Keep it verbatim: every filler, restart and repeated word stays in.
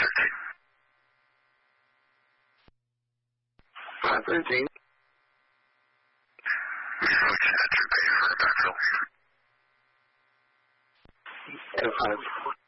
啊，最近。 你说现在准备和大周。 F F。